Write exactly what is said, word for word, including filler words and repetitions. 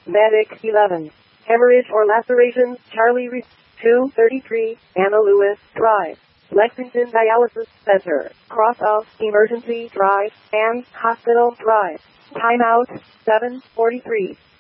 Medic eleven. Hemorrhage or lacerations, Charlie Re- two thirty-three, Anna Lewis Drive. Lexington Dialysis Center, cross of Emergency Drive and Hospital Drive. Timeout, seven forty-three.